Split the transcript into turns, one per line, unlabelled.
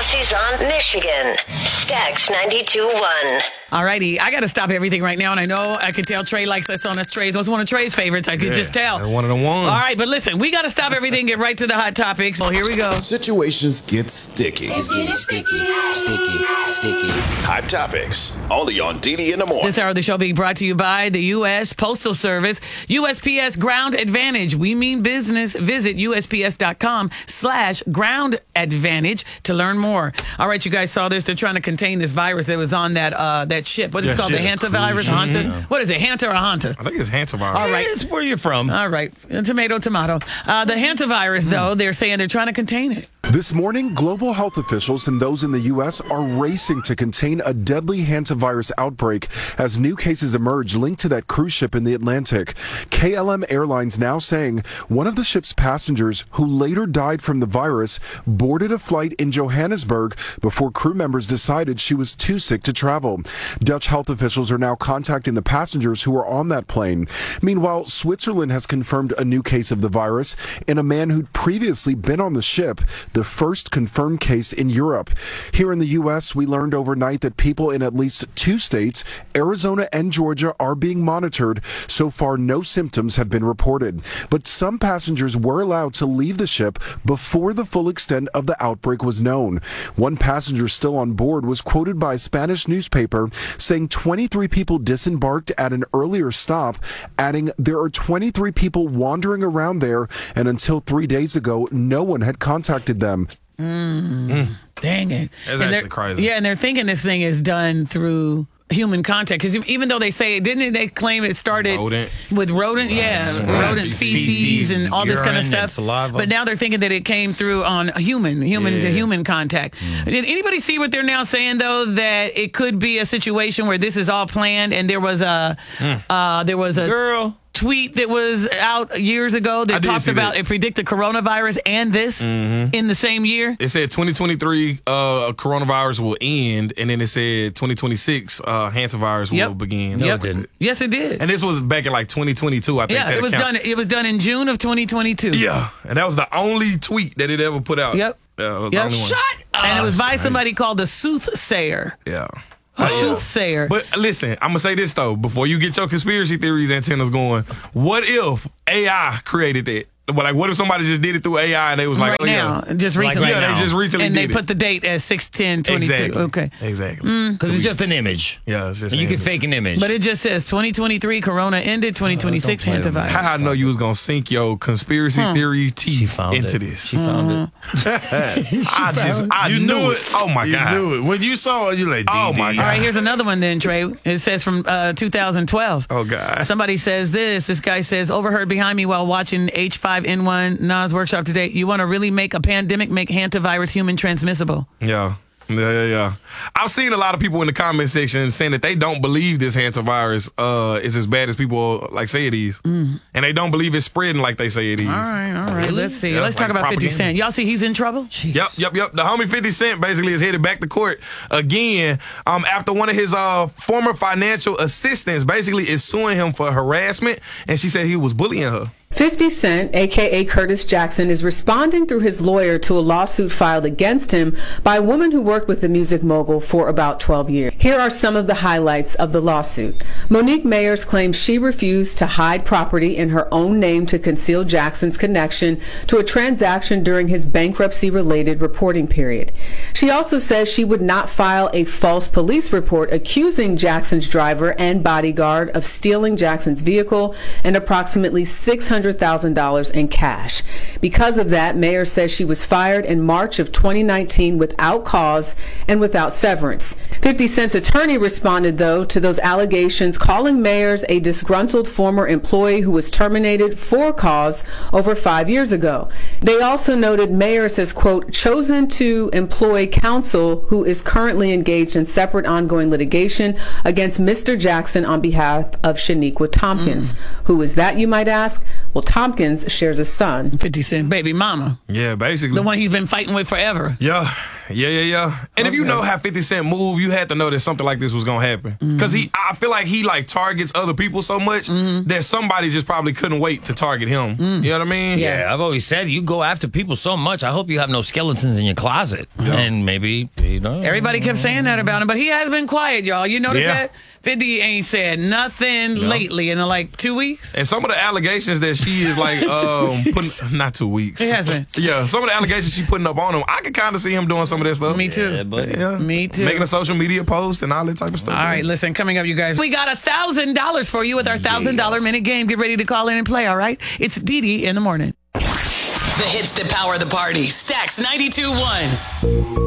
Aussies on Michigan. Stax 92.1.
All righty, I got to stop everything right now, and I know I could tell Trey likes this on us. Trey's was one of Trey's favorites. I could just tell.
One of the ones.
All right, but listen, we got to stop everything and get right to the hot topics. Well, here we go.
Situations get sticky.
It's getting sticky.
Hot topics, only on DD in the morning.
This hour of the show being brought to you by the U.S. Postal Service. USPS Ground Advantage. We mean business. Visit USPS.com/Ground Advantage to learn more. All right, you guys saw this. They're trying to contain this virus that was on that ship. What is it called? The hantavirus? Hanta? What is it? Hanta or Hanta?
I think it's hantavirus.
All right.
It's where you're from.
All right. Tomato. The hantavirus, though, they're saying they're trying to contain it.
This morning, global health officials and those in the U.S. are racing to contain a deadly hantavirus outbreak as new cases emerge linked to that cruise ship in the Atlantic. KLM Airlines now saying one of the ship's passengers, who later died from the virus, boarded a flight in Johannesburg before crew members decided she was too sick to travel. Dutch health officials are now contacting the passengers who were on that plane. Meanwhile, Switzerland has confirmed a new case of the virus in a man who'd previously been on the ship, the first confirmed case in Europe. Here in the U.S., we learned overnight that people in at least 2 states, Arizona and Georgia, are being monitored. So far, no symptoms have been reported. But some passengers were allowed to leave the ship before the full extent of the outbreak was known. One passenger still on board was quoted by a Spanish newspaper saying 23 people disembarked at an earlier stop, adding there are 23 people wandering around there, and until 3 days ago, no one had contacted them.
Dang it.
That's actually crazy.
Yeah, and they're thinking this thing is done through human contact, because even though they say, didn't they claim it started with rodent? Rodent feces and all this kind of stuff. But now they're thinking that it came through on human to human contact. Did anybody see what they're now saying, though, that it could be a situation where this is all planned, and there was a girl tweet that was out years ago that talked about it predicted coronavirus and this in the same year?
It said 2023 coronavirus will end, and then it said 2026 hantavirus will begin.
No, it didn't.
Yes, it did.
And this was back in like 2022, I think.
Yeah, it was done in June of 2022.
Yeah, and that was the only tweet that it ever put out.
Yep.
Yeah, it was the only one.
Shut up. And it was by somebody called the Soothsayer.
Yeah.
Soothsayer.
But listen, I'm going to say this, though, before you get your conspiracy theories antennas going. What if AI created that? Like, what if somebody just did it through AI and they was like,
just recently.
They just recently
and
did
they
it.
put the date as 6/10/22.
Exactly.
Okay.
Exactly.
Because it's just an image.
Yeah, it's just
and you can fake an image.
But it just says 2023 Corona ended, 2026 hantavirus.
How I know you was going to sink your conspiracy theory teeth into this.
She found it.
I knew it. Oh, my God.
You knew it. When you saw it, you like,
oh, my God.
All right, here's another one then, Trey. It says from 2012.
Oh, God.
Somebody says this. This guy says, overheard behind me while watching H5N1 Nas workshop today. You want to really make a pandemic, make hantavirus human transmissible.
Yeah. I've seen a lot of people in the comment section saying that they don't believe this hantavirus is as bad as people say it is. And they don't believe it's spreading like they say it is.
All right. Let's see.
Yeah,
Let's talk about 50 Cent. Y'all see he's in trouble?
Yep. The homie 50 Cent basically is headed back to court again after one of his former financial assistants basically is suing him for harassment, and she said he was bullying her.
50 Cent, a.k.a. Curtis Jackson, is responding through his lawyer to a lawsuit filed against him by a woman who worked with the music mogul for about 12 years. Here are some of the highlights of the lawsuit. Monique Mayers claims she refused to hide property in her own name to conceal Jackson's connection to a transaction during his bankruptcy-related reporting period. She also says she would not file a false police report accusing Jackson's driver and bodyguard of stealing Jackson's vehicle and approximately $600,000 in cash. Because of that, Mayer says she was fired in March of 2019 without cause and without severance. 50 Cent's attorney responded, though, to those allegations, calling Mayers a disgruntled former employee who was terminated for cause over 5 years ago. They also noted Mayers has, quote, chosen to employ counsel who is currently engaged in separate ongoing litigation against Mr. Jackson on behalf of Shaniqua Tompkins. Who is that, you might ask? Well, Tompkins shares a son.
50 Cent baby mama.
Yeah, basically.
The one he's been fighting with forever.
Yeah. Yeah. And if you know how 50 Cent move, you had to know that something like this was gonna happen. Because I feel like he like targets other people so much that somebody just probably couldn't wait to target him. You know what I mean?
Yeah, I've always said you go after people so much. I hope you have no skeletons in your closet. And maybe,
Everybody kept saying that about him, but he has been quiet, y'all. You notice
Yeah.
that? 50 ain't said nothing lately in like 2 weeks.
And some of the allegations that she is like putting, not 2 weeks.
It has been.
Yeah, some of the allegations she putting up on him, I can kind of see him doing some of that stuff.
Me too.
Yeah, buddy.
Yeah.
Me too.
Making a social media post and all that type of stuff.
All right, listen, coming up, you guys. We got $1,000 for you with our $1,000 minute game. Get ready to call in and play, all right? It's DD in the morning.
The hits that power the party. Stacks 92.1.